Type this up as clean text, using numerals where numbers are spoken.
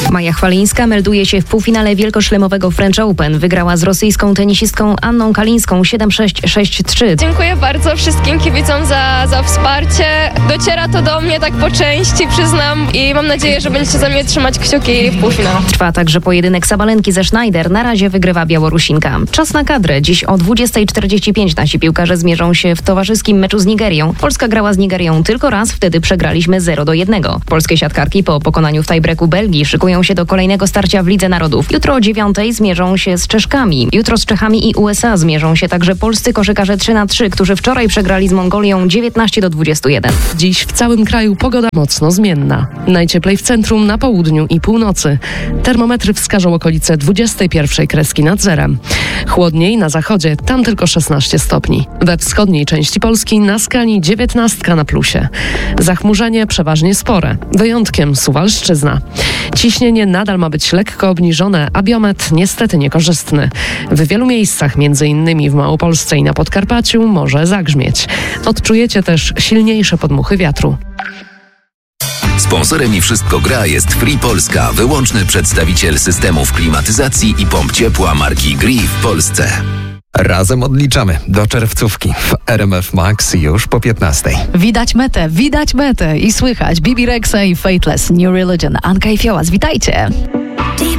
Maja Chwalińska melduje się w półfinale wielkoszlemowego French Open. Wygrała z rosyjską tenisistką Anną Kalińską 7-6, 6-3. Dziękuję bardzo wszystkim kibicom za wsparcie. Dociera to do mnie tak po części, przyznam, i mam nadzieję, że będziecie za mnie trzymać kciuki w półfinale. Trwa także pojedynek Sabalenki ze Schneider. Na razie wygrywa Białorusinka. Czas na kadrę. Dziś o 20:45 nasi piłkarze zmierzą się w towarzyskim meczu z Nigerią. Polska grała z Nigerią tylko raz, wtedy przegraliśmy 0-1. Polskie siatkarki po pokonaniu w tiebreaku Belgii szykują się do kolejnego starcia w Lidze Narodów. Jutro o 9:00 zmierzą się z Czeszkami. Jutro z Czechami i USA zmierzą się także polscy koszykarze 3-3, którzy wczoraj przegrali z Mongolią 19-21. Dziś w całym kraju pogoda mocno zmienna. Najcieplej w centrum, na południu i północy. Termometry wskażą okolice 21 kreski nad zerem. Chłodniej na zachodzie, tam tylko 16 stopni. We wschodniej części Polski na skali 19 na plusie. Zachmurzenie przeważnie spore, wyjątkiem Suwalszczyzna. Ciśnienie nadal ma być lekko obniżone, a biometr niestety niekorzystny. W wielu miejscach, m.in. w Małopolsce i na Podkarpaciu, może zagrzmieć. Odczujecie też silniejsze podmuchy wiatru. Sponsorem i Wszystko Gra jest Free Polska, wyłączny przedstawiciel systemów klimatyzacji i pomp ciepła marki Gree w Polsce. Razem odliczamy do czerwcówki w RMF Max już po 15:00. Widać metę i słychać Bibi Rexa i Faithless, New Religion. Anka i Fiołas, witajcie!